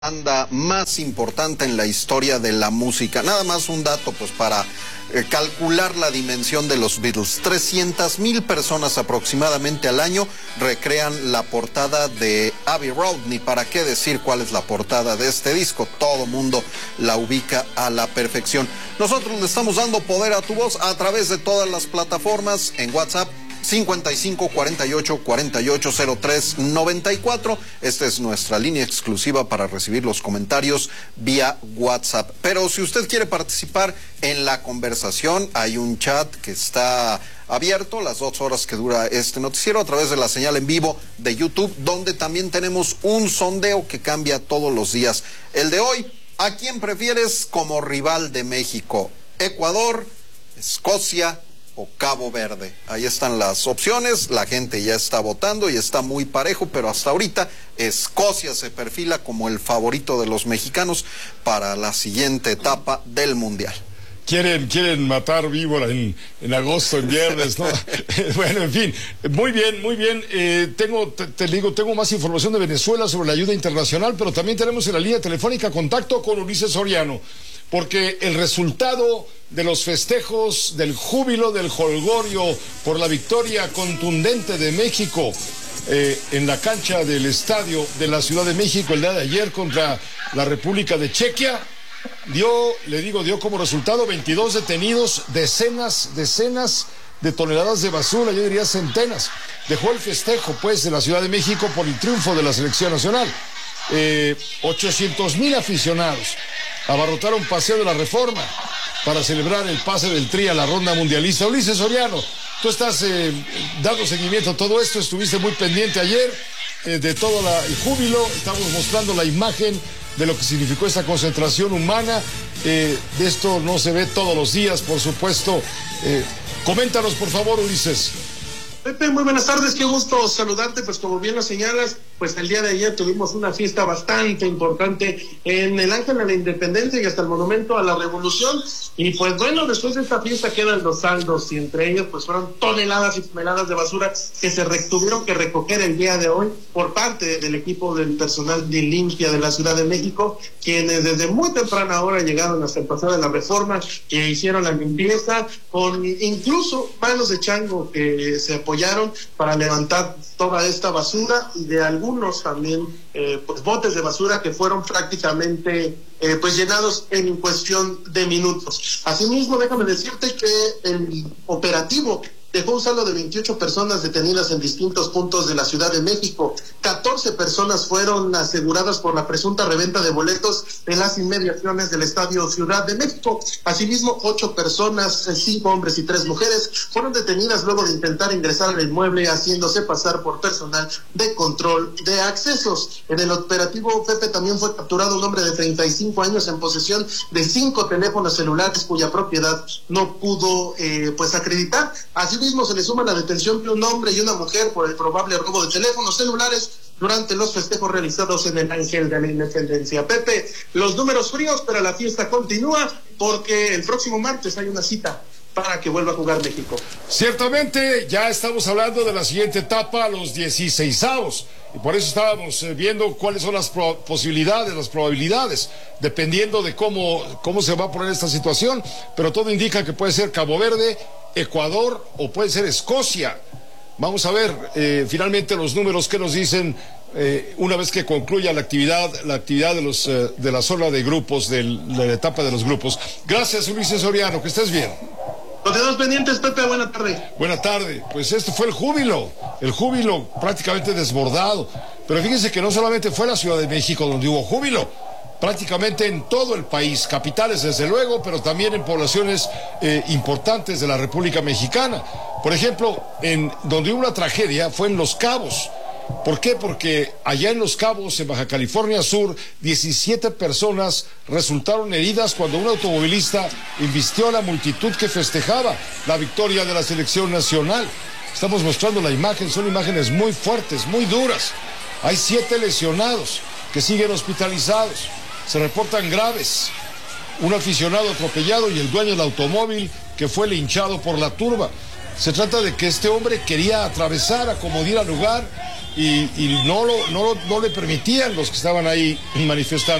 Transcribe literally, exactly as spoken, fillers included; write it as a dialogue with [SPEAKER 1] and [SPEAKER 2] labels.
[SPEAKER 1] banda más importante en la historia de la música. Nada más un dato pues para eh, calcular la dimensión de los Beatles. trescientas mil personas aproximadamente al año recrean la portada de Abbey Road. Ni para qué decir cuál es la portada de este disco. Todo mundo la ubica a la perfección. Nosotros le estamos dando poder a tu voz a través de todas las plataformas en WhatsApp. cincuenta y cinco, cuarenta y ocho, cuarenta y ocho, cero tres, noventa y cuatro. Esta es nuestra línea exclusiva para recibir los comentarios vía WhatsApp. Pero si usted quiere participar en la conversación, hay un chat que está abierto las dos horas que dura este noticiero a través de la señal en vivo de YouTube, donde también tenemos un sondeo que cambia todos los días. El de hoy, ¿a quién prefieres como rival de México? ¿Ecuador, Escocia o Cabo Verde? Ahí están las opciones, la gente ya está votando y está muy parejo, pero hasta ahorita Escocia se perfila como el favorito de los mexicanos para la siguiente etapa del Mundial.
[SPEAKER 2] Quieren, quieren matar víbora en, en agosto, en viernes, ¿no? Bueno, en fin, muy bien, muy bien. Eh, tengo, te, te digo, tengo más información de Venezuela sobre la ayuda internacional, pero también tenemos en la línea telefónica contacto con Ulises Soriano, porque el resultado de los festejos, del júbilo, del jolgorio por la victoria contundente de México eh, en la cancha del estadio de la Ciudad de México el día de ayer contra la República de Chequia, dio, le digo, dio como resultado veintidós detenidos, decenas, decenas de toneladas de basura, yo diría centenas. Dejó el festejo, pues, de la Ciudad de México por el triunfo de la selección nacional. Eh, ochocientos mil aficionados abarrotaron Paseo de la Reforma para celebrar el pase del Tri a la ronda mundialista. Ulises Soriano, tú estás eh, dando seguimiento a todo esto, estuviste muy pendiente ayer eh, de todo la, el júbilo, estamos mostrando la imagen de lo que significó esta concentración humana. Eh, de esto no se ve todos los días, por supuesto. Eh, coméntanos, por favor, Ulises.
[SPEAKER 3] Pepe, muy buenas tardes, qué gusto saludarte. Pues como bien lo señalas, pues el día de ayer tuvimos una fiesta bastante importante en el Ángel de la Independencia y hasta el Monumento a la Revolución. Y pues bueno, después de esta fiesta quedan los saldos, y entre ellos pues fueron toneladas y toneladas de basura que se re tuvieron que recoger el día de hoy por parte del equipo del personal de limpia de la Ciudad de México, quienes desde muy temprana hora llegaron hasta el Paseo de la Reforma, que hicieron la limpieza con incluso manos de chango que se apoyaron para levantar toda esta basura, y de algunos también eh, pues botes de basura que fueron prácticamente eh, pues llenados en cuestión de minutos. Asimismo, déjame decirte que el operativo dejó un saldo de veintiocho personas detenidas en distintos puntos de la Ciudad de México. catorce personas fueron aseguradas por la presunta reventa de boletos en las inmediaciones del Estadio Ciudad de México. Asimismo, ocho personas, cinco hombres y tres mujeres, fueron detenidas luego de intentar ingresar al inmueble haciéndose pasar por personal de control de accesos. En el operativo, Pepe, también fue capturado un hombre de treinta y cinco años en posesión de cinco teléfonos celulares cuya propiedad no pudo eh, pues acreditar. Así mismo se le suma la detención de un hombre y una mujer por el probable robo de teléfonos celulares durante los festejos realizados en el Ángel de la Independencia. Pepe, los números fríos, pero la fiesta continúa porque el próximo martes hay una cita para que vuelva a jugar México.
[SPEAKER 2] Ciertamente, ya estamos hablando de la siguiente etapa, los dieciseisavos, y por eso estábamos eh, viendo cuáles son las posibilidades, las probabilidades, dependiendo de cómo, cómo se va a poner esta situación, pero todo indica que puede ser Cabo Verde, Ecuador o puede ser Escocia. Vamos a ver eh, finalmente los números que nos dicen eh, una vez que concluya la actividad, la actividad de los eh, de la zona de grupos, del, de la etapa de los grupos. Gracias, Ulises Soriano, que estés bien.
[SPEAKER 3] Los dedos pendientes, Pepe, buena tarde.
[SPEAKER 2] Buena tarde. Pues esto fue el júbilo, el júbilo prácticamente desbordado. Pero fíjense que no solamente fue la Ciudad de México donde hubo júbilo, prácticamente en todo el país, capitales desde luego, pero también en poblaciones eh, importantes de la República Mexicana. Por ejemplo, en donde hubo una tragedia fue en Los Cabos. ¿Por qué? Porque allá en Los Cabos, en Baja California Sur, diecisiete personas resultaron heridas cuando un automovilista embistió a la multitud que festejaba la victoria de la selección nacional. Estamos mostrando la imagen, son imágenes muy fuertes, muy duras. Hay siete lesionados que siguen hospitalizados. Se reportan graves, un aficionado atropellado y el dueño del automóvil que fue linchado por la turba. Se trata de que este hombre quería atravesar, acomodar al lugar y, y no, lo, no, no le permitían los que estaban ahí manifestando.